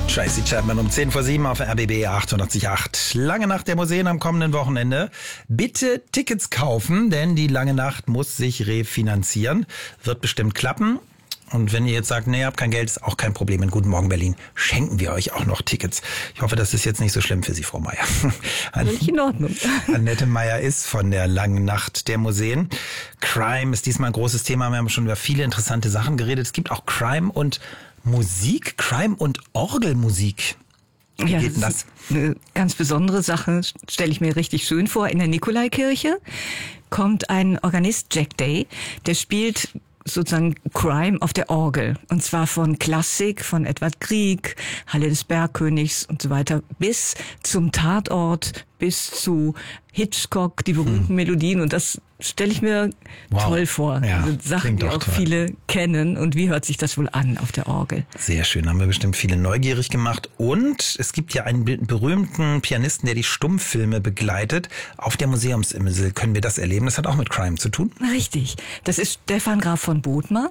Tracy Chapman um 10 vor 7 auf RBB 88.8. Lange Nacht der Museen am kommenden Wochenende. Bitte Tickets kaufen, denn die Lange Nacht muss sich refinanzieren. Wird bestimmt klappen. Und wenn ihr jetzt sagt, nee, ihr habt kein Geld, ist auch kein Problem. In Guten Morgen Berlin schenken wir euch auch noch Tickets. Ich hoffe, das ist jetzt nicht so schlimm für Sie, Frau Meier. Völlig in Ordnung. Annette Meier ist von der Langen Nacht der Museen. Crime ist diesmal ein großes Thema. Wir haben schon über viele interessante Sachen geredet. Es gibt auch Crime und Musik, Crime und Orgelmusik. Wie geht denn das? Eine ganz besondere Sache, stelle ich mir richtig schön vor. In der Nikolaikirche kommt ein Organist, Jack Day, der spielt sozusagen Crime auf der Orgel. Und zwar von Klassik, von Edvard Grieg, Halle des Bergkönigs und so weiter, bis zum Tatort, bis zu Hitchcock, die berühmten Melodien. Und das stelle ich mir toll vor. Ja, also Sachen, die auch viele kennen. Und wie hört sich das wohl an auf der Orgel? Sehr schön, haben wir bestimmt viele neugierig gemacht. Und es gibt ja einen berühmten Pianisten, der die Stummfilme begleitet. Auf der Museumsinsel können wir das erleben. Das hat auch mit Crime zu tun. Richtig. Das ist Stefan Graf von Bodmer.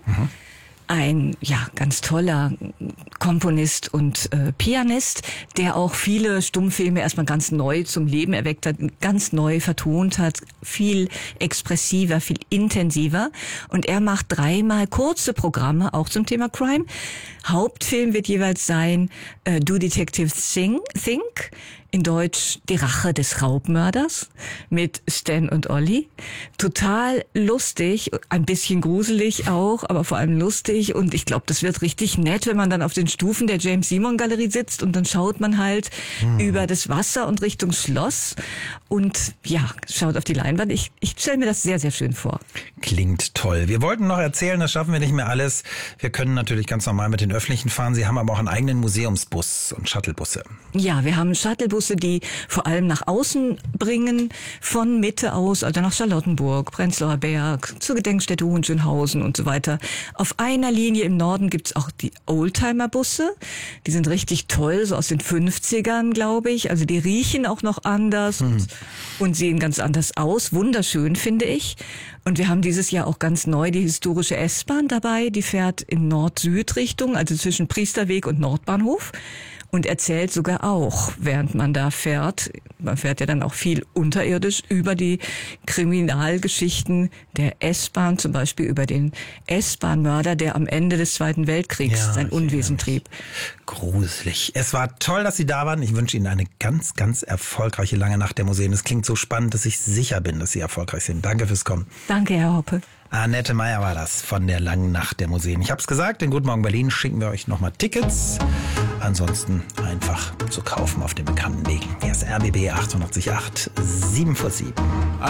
Ein ganz toller Komponist und Pianist, der auch viele Stummfilme erstmal ganz neu zum Leben erweckt hat, ganz neu vertont hat, viel expressiver, viel intensiver. Und er macht 3-mal kurze Programme, auch zum Thema Crime. Hauptfilm wird jeweils sein Do Detectives Think? In Deutsch Die Rache des Raubmörders mit Stan und Olli. Total lustig, ein bisschen gruselig auch, aber vor allem lustig. Und ich glaube, das wird richtig nett, wenn man dann auf den Stufen der James-Simon-Galerie sitzt und dann schaut man halt über das Wasser und Richtung Schloss und schaut auf die Leinwand. Ich stelle mir das sehr, sehr schön vor. Klingt toll. Wir wollten noch erzählen, das schaffen wir nicht mehr alles. Wir können natürlich ganz normal mit den Öffentlichen fahren. Sie haben aber auch einen eigenen Museumsbus und Shuttlebusse. Ja, wir haben Shuttlebusse, die vor allem nach außen bringen, von Mitte aus, also nach Charlottenburg, Prenzlauer Berg, zur Gedenkstätte Hohenschönhausen und so weiter. Auf einer Linie im Norden gibt's auch die Oldtimer-Busse. Die sind richtig toll, so aus den 50ern, glaube ich. Also die riechen auch noch anders und sehen ganz anders aus. Wunderschön, finde ich. Und wir haben dieses Jahr auch ganz neu die historische S-Bahn dabei. Die fährt in Nord-Süd-Richtung, also zwischen Priesterweg und Nordbahnhof. Und erzählt sogar auch, während man da fährt, man fährt ja dann auch viel unterirdisch, über die Kriminalgeschichten der S-Bahn, zum Beispiel über den S-Bahn-Mörder, der am Ende des Zweiten Weltkriegs sein Unwesen trieb. Gruselig. Es war toll, dass Sie da waren. Ich wünsche Ihnen eine ganz, ganz erfolgreiche Lange Nacht der Museen. Es klingt so spannend, dass ich sicher bin, dass Sie erfolgreich sind. Danke fürs Kommen. Danke, Herr Hoppe. Annette Meier war das von der Langen Nacht der Museen. Ich habe es gesagt, in Guten Morgen Berlin schicken wir euch nochmal Tickets. Ansonsten einfach zu kaufen auf den bekannten Wegen. Hier ist RBB 88.8, 7 vor 7.